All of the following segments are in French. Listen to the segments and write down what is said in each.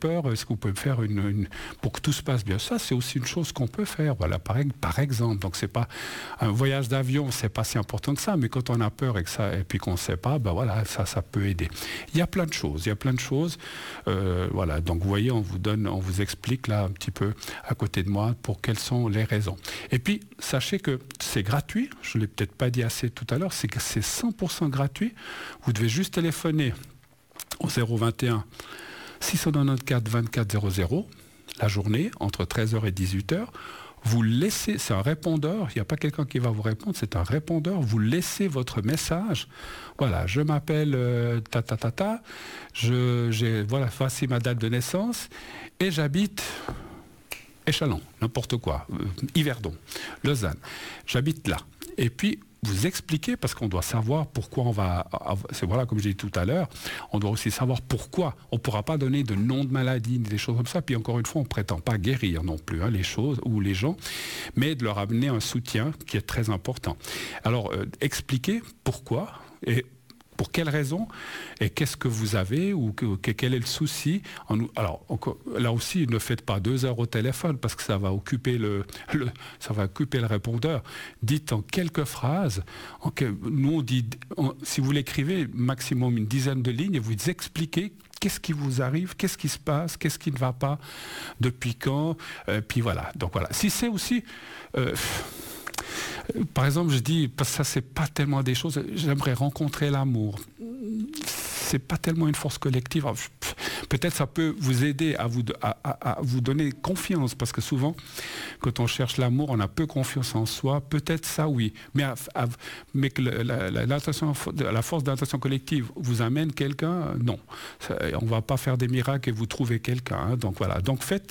peur, est-ce que vous pouvez me faire pour que tout se passe bien? Ça, c'est aussi une chose qu'on peut faire, voilà, par exemple. Donc, c'est pas un voyage d'avion, c'est pas si important que ça, mais quand on a peur et puis qu'on ne sait pas, ben voilà, ça peut aider. Il y a plein de choses, voilà. Donc, vous voyez, on vous explique là un petit peu à côté de moi pour quelles sont les raisons. Et puis, sachez que c'est gratuit, je ne l'ai peut-être pas dit assez tout à l'heure, c'est que c'est 100% gratuit. Vous devez juste téléphoner au 021 694 24 00 la journée, entre 13h et 18h. Vous laissez, c'est un répondeur, il n'y a pas quelqu'un qui va vous répondre, c'est un répondeur, vous laissez votre message. Voilà, je m'appelle voilà, voici ma date de naissance et j'habite Échalon, n'importe quoi, Yverdon, Lausanne. J'habite là. Et puis, vous expliquez, parce qu'on doit savoir pourquoi voilà, comme j'ai dit tout à l'heure, on doit aussi savoir pourquoi. On ne pourra pas donner de nom de maladie, des choses comme ça. Puis encore une fois, on ne prétend pas guérir non plus les choses ou les gens, mais de leur amener un soutien qui est très important. Alors, expliquez pourquoi et pour quelles raisons et qu'est-ce que vous avez ou quel est le souci. Alors, là aussi, ne faites pas 2 heures au téléphone parce que ça va occuper le répondeur. Dites en quelques phrases. Nous, on dit, si vous l'écrivez, maximum une dizaine de lignes et vous expliquez qu'est-ce qui vous arrive, qu'est-ce qui se passe, qu'est-ce qui ne va pas, depuis quand, puis voilà. Donc voilà. Si c'est aussi... par exemple, je dis, parce que ça, c'est pas tellement des choses, j'aimerais rencontrer l'amour. C'est pas tellement une force collective. Alors, peut-être ça peut vous aider à vous donner confiance, parce que souvent, quand on cherche l'amour, on a peu confiance en soi. Peut-être ça, oui. Mais que la force d'intention collective vous amène quelqu'un, non. On ne va pas faire des miracles et vous trouver quelqu'un. Hein. Donc voilà. Donc faites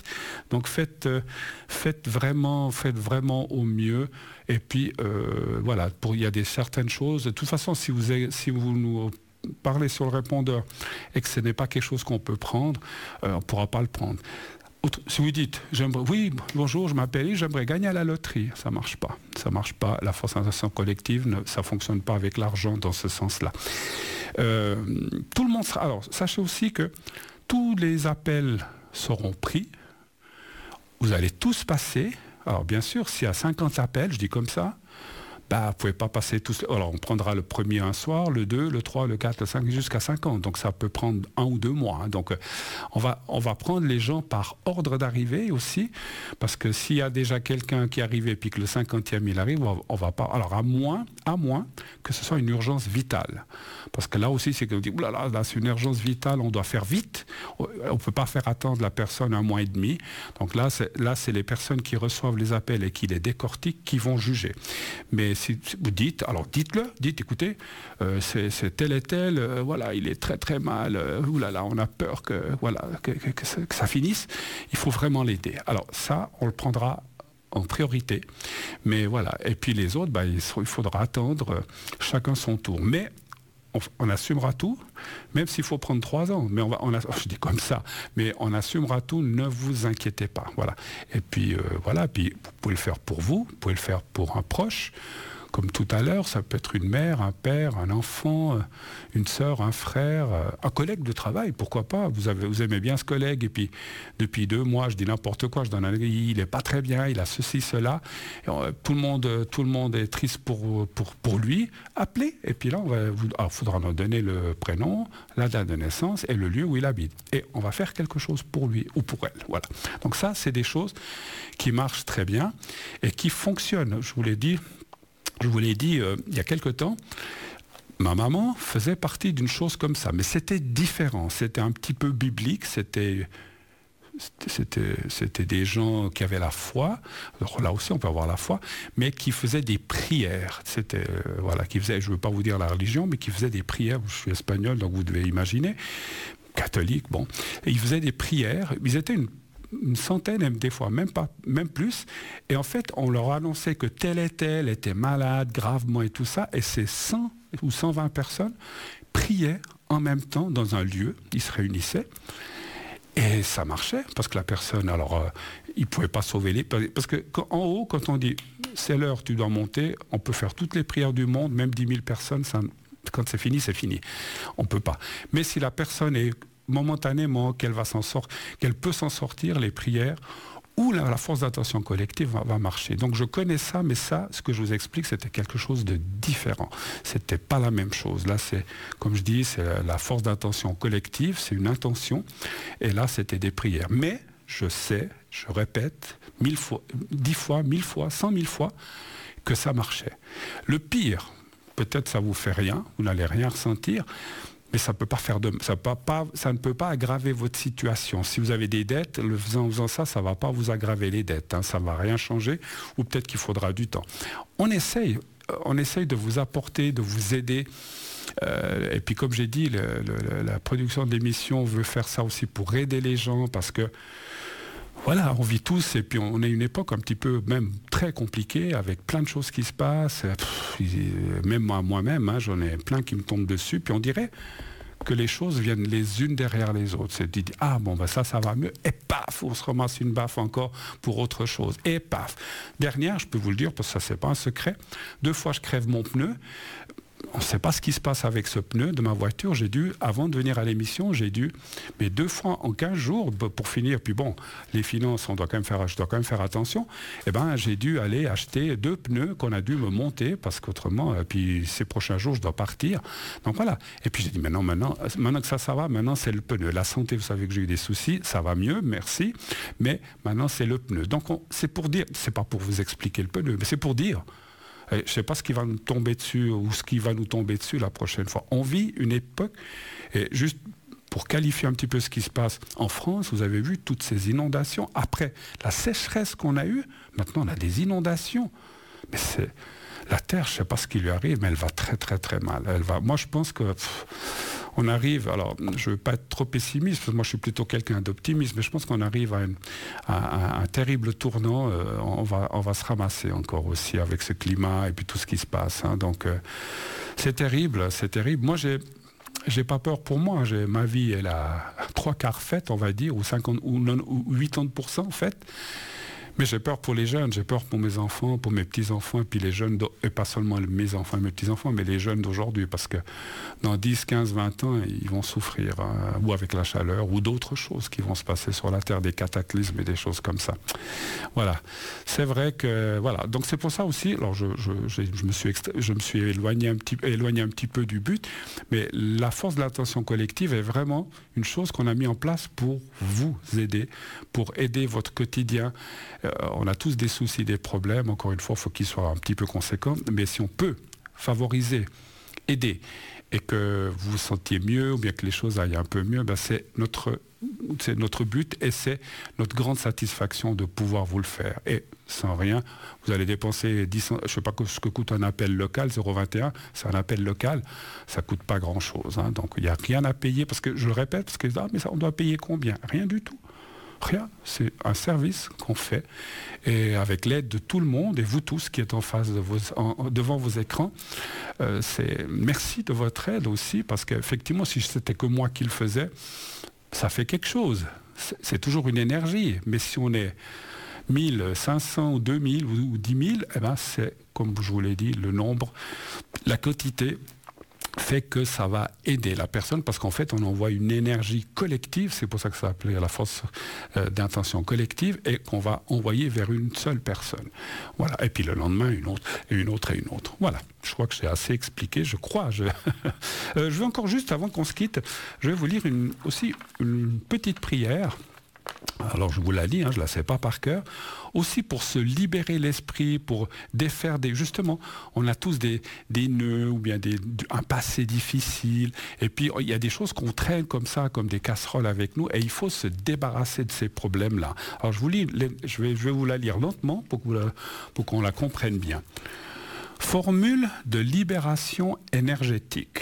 vraiment au mieux. Et puis voilà. Il y a certaines choses. De toute façon, si vous nous parlez sur le répondeur et que ce n'est pas quelque chose qu'on peut prendre, on ne pourra pas le prendre. Si vous dites, oui, bonjour, je m'appelle Yves, j'aimerais gagner à la loterie, ça ne marche pas. Ça ne marche pas. La force d'intention collective, ça ne fonctionne pas avec l'argent dans ce sens-là. Tout le monde sera... Alors, sachez aussi que tous les appels seront pris. Vous allez tous passer. Alors, bien sûr, s'il y a 50 appels, je dis comme ça, vous ne pouvez pas passer tous. Alors, on prendra le premier un soir, le 2, le 3, le 4, le 5, jusqu'à 50. Donc, ça peut prendre 1 ou 2 mois. Hein. Donc, on va prendre les gens par ordre d'arrivée aussi, parce que s'il y a déjà quelqu'un qui est arrivé et puis que le 50e il arrive, on va pas. Alors, à moins que ce soit une urgence vitale. Parce que là aussi, c'est que vous dites, là, c'est une urgence vitale, on doit faire vite. On ne peut pas faire attendre la personne 1 mois et demi. Donc là, c'est les personnes qui reçoivent les appels et qui les décortiquent qui vont juger. Mais si vous dites, alors dites, écoutez, c'est tel et tel, voilà, il est très très mal, on a peur que ça finisse, il faut vraiment l'aider. Alors ça, on le prendra en priorité, mais voilà, et puis les autres, il faudra attendre chacun son tour. Mais on assumera tout, même s'il faut prendre 3 ans. Mais je dis comme ça, mais on assumera tout, ne vous inquiétez pas. Voilà. Et puis, puis vous pouvez le faire pour vous pouvez le faire pour un proche. Comme tout à l'heure, ça peut être une mère, un père, un enfant, une sœur, un frère, un collègue de travail, pourquoi pas. Vous aimez bien ce collègue, et puis depuis 2 mois, je dis n'importe quoi, je donne il n'est pas très bien, il a ceci, cela. Et tout le monde est triste pour lui. Appelez, et puis là, il faudra nous donner le prénom, la date de naissance et le lieu où il habite. Et on va faire quelque chose pour lui ou pour elle. Voilà. Donc ça, c'est des choses qui marchent très bien et qui fonctionnent. Je vous l'ai dit il y a quelque temps, ma maman faisait partie d'une chose comme ça, mais c'était différent, c'était un petit peu biblique, c'était des gens qui avaient la foi, alors là aussi on peut avoir la foi, mais qui faisaient des prières, qui faisaient, je ne veux pas vous dire la religion, mais qui faisaient des prières, je suis espagnol donc vous devez imaginer, catholique, bon, et ils faisaient des prières, ils étaient une centaine, même des fois, même plus. Et en fait, on leur annonçait que tel et tel était malade, gravement et tout ça. Et ces 100 ou 120 personnes priaient en même temps dans un lieu. Ils se réunissaient. Et ça marchait, parce que la personne, il ne pouvait pas sauver les... Parce qu'en haut, quand on dit, c'est l'heure, tu dois monter, on peut faire toutes les prières du monde, même 10 000 personnes, quand c'est fini, c'est fini. On ne peut pas. Mais si la personne est momentanément qu'elle peut s'en sortir, les prières, où la force d'attention collective va marcher. Donc je connais ça, mais ça, ce que je vous explique, c'était quelque chose de différent. C'était pas la même chose. Là, c'est, comme je dis, c'est la force d'attention collective, c'est une intention, et là, c'était des prières. Mais je sais, je répète, 1000 fois, 10 fois, 1000 fois, 100 000 fois, que ça marchait. Le pire, peut-être ça vous fait rien, vous n'allez rien ressentir, mais ça ne peut pas aggraver votre situation. Si vous avez des dettes, en faisant ça, ça ne va pas vous aggraver les dettes. Ça ne va rien changer, ou peut-être qu'il faudra du temps. On essaye de vous apporter, de vous aider. Et puis comme j'ai dit, la production d'émissions veut faire ça aussi pour aider les gens, parce que voilà, on vit tous, et puis on est une époque un petit peu même très compliquée, avec plein de choses qui se passent. Même moi-même, j'en ai plein qui me tombent dessus, puis on dirait que les choses viennent les unes derrière les autres. C'est de dire, ah bon, ça va mieux, et paf, on se ramasse une baffe encore pour autre chose, et paf. Dernière, je peux vous le dire, parce que ça, c'est pas un secret, 2 fois je crève mon pneu. On ne sait pas ce qui se passe avec ce pneu de ma voiture. Avant de venir à l'émission, mais 2 fois en 15 jours pour finir. Puis bon, les finances, je dois quand même faire attention. Eh ben, j'ai dû aller acheter 2 pneus qu'on a dû me monter, parce qu'autrement, puis ces prochains jours, je dois partir. Donc voilà. Et puis j'ai dit, maintenant que ça va, maintenant c'est le pneu. La santé, vous savez que j'ai eu des soucis, ça va mieux, merci. Mais maintenant c'est le pneu. Donc c'est pour dire, c'est pas pour vous expliquer le pneu, mais c'est pour dire. Je ne sais pas ce qui va nous tomber dessus ou ce qui va nous tomber dessus la prochaine fois. On vit une époque, et juste pour qualifier un petit peu ce qui se passe en France, vous avez vu toutes ces inondations. Après la sécheresse qu'on a eue, maintenant on a des inondations. Mais la Terre, je ne sais pas ce qui lui arrive, mais elle va très très très mal. Moi je pense que on arrive, alors je ne veux pas être trop pessimiste, parce que moi je suis plutôt quelqu'un d'optimiste, mais je pense qu'on arrive à un terrible tournant. On va se ramasser encore aussi avec ce climat et puis tout ce qui se passe. Donc c'est terrible, c'est terrible. Moi j'ai pas peur pour moi. Ma vie, elle a 3/4 faite, on va dire, ou 50 ou 80% faite. Mais j'ai peur pour les jeunes, j'ai peur pour mes enfants, pour mes petits-enfants, et puis les jeunes, et pas seulement mes enfants et mes petits-enfants, mais les jeunes d'aujourd'hui, parce que dans 10, 15, 20 ans, ils vont souffrir, ou avec la chaleur, ou d'autres choses qui vont se passer sur la Terre, des cataclysmes et des choses comme ça. Voilà. C'est vrai que, voilà. Donc c'est pour ça aussi, alors je me suis éloigné un petit peu du but, mais la force de l'attention collective est vraiment une chose qu'on a mis en place pour vous aider, pour aider votre quotidien. On a tous des soucis, des problèmes. Encore une fois, il faut qu'ils soient un petit peu conséquents. Mais si on peut favoriser, aider, et que vous vous sentiez mieux, ou bien que les choses aillent un peu mieux, c'est notre but, et c'est notre grande satisfaction de pouvoir vous le faire. Et sans rien, vous allez dépenser 10 centimes, je ne sais pas ce que coûte un appel local, 021, c'est un appel local, ça ne coûte pas grand-chose. Donc il n'y a rien à payer, parce que je le répète, parce que mais ça, on doit payer combien? Rien du tout. Rien, c'est un service qu'on fait, et avec l'aide de tout le monde, et vous tous qui êtes en face devant vos écrans, merci de votre aide aussi, parce qu'effectivement, si c'était que moi qui le faisais, ça fait quelque chose. C'est toujours une énergie, mais si on est 1500 ou 2000 ou 10 000, c'est, comme je vous l'ai dit, le nombre, la quantité fait que ça va aider la personne, parce qu'en fait on envoie une énergie collective, c'est pour ça que ça s'appelait la force d'intention collective, et qu'on va envoyer vers une seule personne. Voilà. Et puis le lendemain une autre et une autre et une autre. Voilà. Je crois que j'ai assez expliqué, je crois. Je vais encore juste, avant qu'on se quitte, je vais vous lire aussi une petite prière. Alors je vous la lis, je ne la sais pas par cœur, aussi pour se libérer l'esprit, pour défaire justement, on a tous des nœuds, ou bien un passé difficile, et puis il y a des choses qu'on traîne comme ça, comme des casseroles avec nous, et il faut se débarrasser de ces problèmes-là. Alors je vais vous la lire lentement, pour qu'on la comprenne bien. Formule de libération énergétique.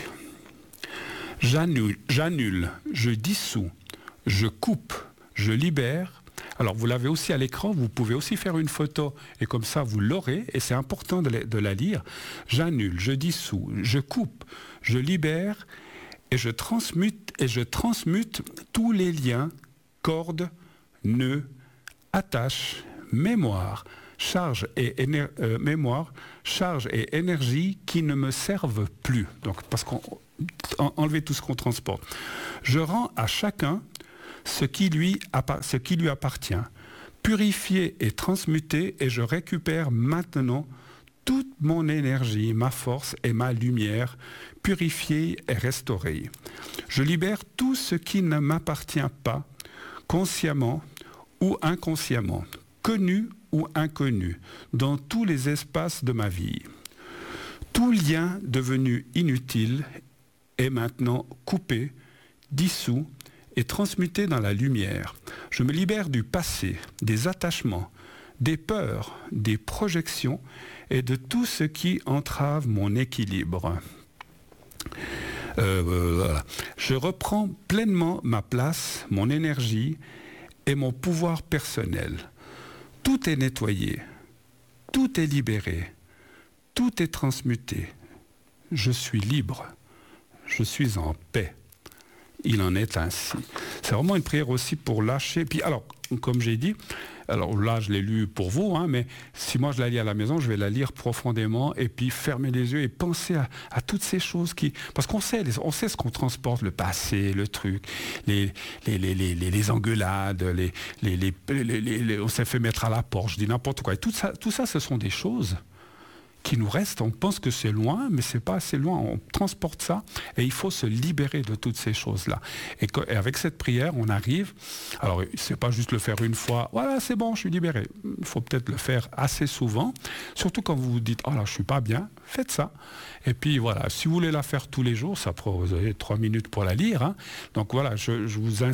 J'annule, je dissous, je coupe, je libère. Alors vous l'avez aussi à l'écran, vous pouvez aussi faire une photo, et comme ça vous l'aurez, et c'est important de la lire. J'annule, je dissous, je coupe, je libère, et je transmute tous les liens, cordes, nœuds, attaches, mémoire, charge et énergie qui ne me servent plus. Donc parce qu'on enlever tout ce qu'on transporte. Je rends à chacun ce qui lui appartient. Purifié et transmuté, et je récupère maintenant toute mon énergie, ma force et ma lumière, purifiée et restaurée. Je libère tout ce qui ne m'appartient pas, consciemment ou inconsciemment, connu ou inconnu, dans tous les espaces de ma vie. Tout lien devenu inutile est maintenant coupé, dissous et transmuté dans la lumière. Je me libère du passé, des attachements, des peurs, des projections et de tout ce qui entrave mon équilibre. Voilà. Je reprends pleinement ma place, mon énergie et mon pouvoir personnel. Tout est nettoyé, tout est libéré, tout est transmuté. Je suis libre, je suis en paix. Il en est ainsi. C'est vraiment une prière aussi pour lâcher. Puis alors, comme j'ai dit, alors là je l'ai lu pour vous, mais si moi je la lis à la maison, je vais la lire profondément et puis fermer les yeux et penser à toutes ces choses qui... Parce qu'on sait ce qu'on transporte, le passé, le truc, les engueulades, on s'est fait mettre à la porte, je dis n'importe quoi. Et tout ça, ce sont des choses qui nous restent. On pense que c'est loin, mais c'est pas assez loin. On transporte ça et il faut se libérer de toutes ces choses-là. Et avec cette prière, on arrive. Alors, c'est pas juste le faire une fois. Voilà, c'est bon, je suis libéré. Il faut peut-être le faire assez souvent. Surtout quand vous vous dites, oh là, je suis pas bien. Faites ça. Et puis voilà, si vous voulez la faire tous les jours, ça prend 3 minutes pour la lire. Donc voilà, je vous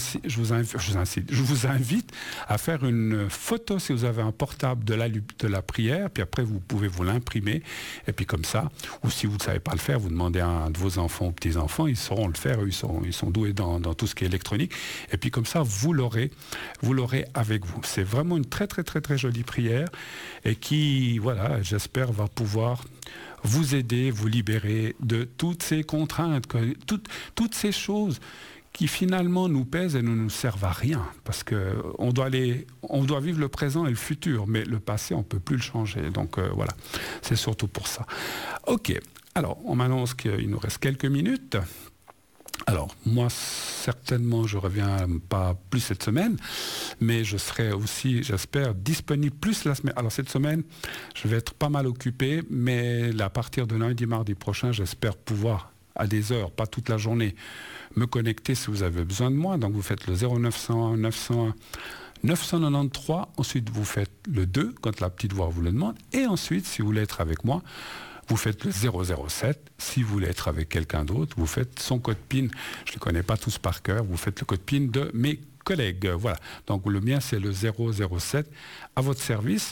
invite à faire une photo si vous avez un portable de la prière. Puis après, vous pouvez vous l'imprimer. Et puis comme ça, ou si vous ne savez pas le faire, vous demandez à un de vos enfants ou petits-enfants, ils sauront le faire, ils sont doués dans tout ce qui est électronique. Et puis comme ça, vous l'aurez avec vous. C'est vraiment une très très très très jolie prière et qui, voilà, j'espère va pouvoir vous aider, vous libérer de toutes ces contraintes, toutes ces choses qui finalement nous pèsent et ne nous servent à rien. Parce qu'on doit vivre le présent et le futur, mais le passé, on ne peut plus le changer. Donc voilà, c'est surtout pour ça. Ok, alors on m'annonce qu'il nous reste quelques minutes. Alors, moi, certainement, je ne reviens pas plus cette semaine, mais je serai aussi, j'espère, disponible plus la semaine. Alors, cette semaine, je vais être pas mal occupé, mais à partir de lundi, mardi prochain, j'espère pouvoir, à des heures, pas toute la journée, me connecter si vous avez besoin de moi. Donc, vous faites le 0900 901 993, ensuite vous faites le 2 quand la petite voix vous le demande, et ensuite, si vous voulez être avec moi, vous faites le 007. Si vous voulez être avec quelqu'un d'autre, vous faites son code PIN. Je ne les connais pas tous par cœur. Vous faites le code PIN de mes collègues. Voilà. Donc le mien, c'est le 007 à votre service.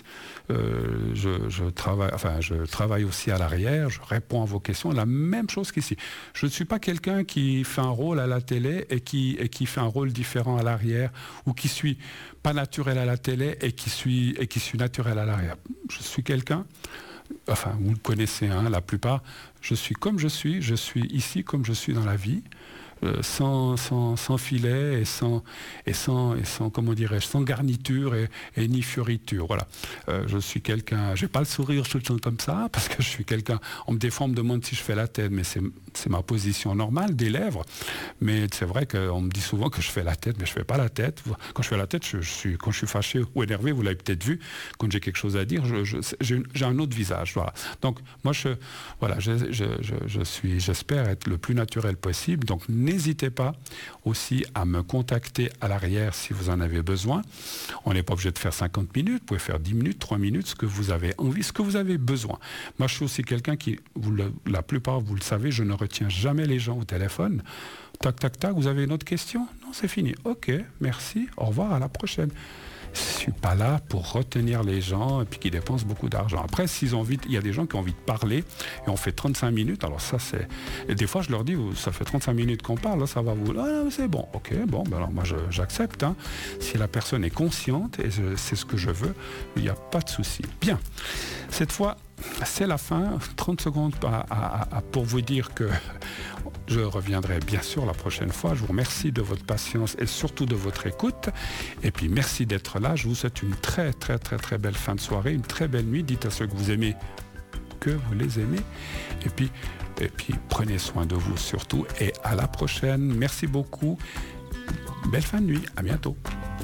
Je travaille aussi à l'arrière. Je réponds à vos questions. La même chose qu'ici. Je ne suis pas quelqu'un qui fait un rôle à la télé et qui fait un rôle différent à l'arrière ou qui suis pas naturel à la télé et qui suis naturel à l'arrière. Je suis quelqu'un... Enfin, vous le connaissez, la plupart. Je suis comme je suis ici comme je suis dans la vie, sans filet et sans comment dirais-je, sans garniture et ni fioriture. Voilà. Je suis quelqu'un, j'ai pas le sourire tout le temps comme ça, parce que je suis quelqu'un, on me demande si je fais la tête, mais c'est ma position normale des lèvres. Mais c'est vrai qu'on me dit souvent que je fais la tête, mais je fais pas la tête. Quand je fais la tête, quand je suis fâché ou énervé, vous l'avez peut-être vu, quand j'ai quelque chose à dire, j'ai un autre visage. Voilà. Donc moi, j'espère être le plus naturel possible. Donc n'hésitez pas aussi à me contacter à l'arrière si vous en avez besoin. On n'est pas obligé de faire 50 minutes, vous pouvez faire 10 minutes, 3 minutes, ce que vous avez envie, ce que vous avez besoin. Moi, je suis aussi quelqu'un qui, la plupart, vous le savez, je ne retiens jamais les gens au téléphone. Tac, tac, tac, vous avez une autre question? Non, c'est fini. Ok, merci, au revoir, à la prochaine. Je ne suis pas là pour retenir les gens et puis qui dépensent beaucoup d'argent. Après, s'ils ont envie, il y a des gens qui ont envie de parler et on fait 35 minutes. Alors ça, c'est... Et des fois, je leur dis, ça fait 35 minutes qu'on parle, là, ça va vous... Ah, c'est bon. Ok, bon, ben alors moi, j'accepte. Si la personne est consciente et c'est ce que je veux, il n'y a pas de souci. Bien. Cette fois, c'est la fin. 30 secondes pour vous dire que je reviendrai bien sûr la prochaine fois. Je vous remercie de votre patience et surtout de votre écoute. Et puis merci d'être là. Je vous souhaite une très très très très belle fin de soirée, une très belle nuit. Dites à ceux que vous aimez que vous les aimez. Et puis prenez soin de vous surtout et à la prochaine. Merci beaucoup. Belle fin de nuit. À bientôt.